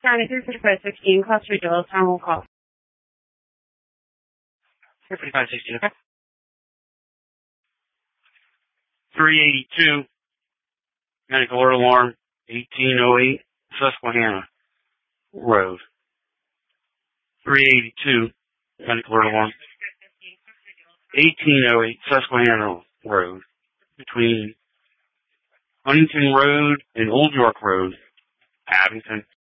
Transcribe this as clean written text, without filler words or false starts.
County 34516, class 3 Dulles, town will call. 34516, okay. 382, medical alert alarm, 1808, Susquehanna Road. 382, medical alert alarm, 1808, Susquehanna Road, between Huntington Road and Old York Road, Abington.